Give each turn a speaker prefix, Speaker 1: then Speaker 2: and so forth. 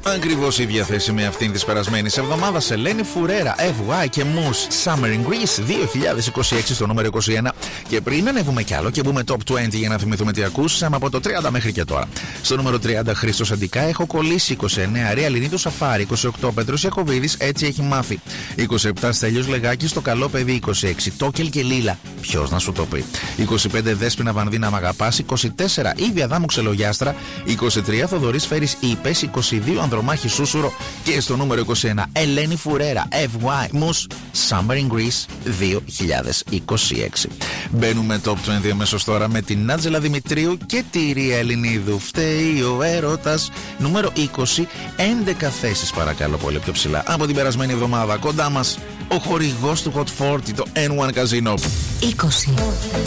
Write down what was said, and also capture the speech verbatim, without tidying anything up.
Speaker 1: Ακριβώς η ίδια θέση με αυτήν της περασμένης εβδομάδας. Ελένη Φουρέρα, εφ γουάι και Mousse Summer in Greece δύο χιλιάδες είκοσι έξι στο νούμερο είκοσι ένα. Και πριν ανέβουμε κι άλλο και μπούμε top είκοσι για να θυμηθούμε τι ακούσαμε από το τριάντα μέχρι και τώρα. Στο νούμερο τριάντα Χρήστος Αντικά, έχω κολλήσει. είκοσι εννέα Ρία Λινίδου Σαφάρι. είκοσι οκτώ Πέτρος Ιακωβίδης, έτσι έχει μάθει. είκοσι επτά Στέλιος Λεγάκης, το καλό παιδί. είκοσι έξι Τόκελ και Λίλα, ποιος να σου το πει. είκοσι πέντε Δέσποινα Βανδίνα Μ' αγαπάς. είκοσι τέσσερα Ήβια Δάμου Ξελογιάστρα. είκοσι τρία Θοδωρής Φέρης Είπες. είκοσι δύο Ανδρομάχη Σούσουρο. Και στο νούμερο είκοσι ένα Ελένη Φουρέρα, εφ γουάι Mousse Summer in Greece δύο χιλιάδες είκοσι έξι. Μπαίνουμε top είκοσι αμέσως τώρα με την Άντζελα Δημητρίου και τη Ρία Ελληνίδου. Φταίει ο έρωτας. Νούμερο είκοσι, έντεκα θέσεις παρακαλώ πολύ πιο ψηλά από την περασμένη εβδομάδα. Κοντά μας ο χορηγός του Hot σαράντα, το N one Casino.
Speaker 2: είκοσι.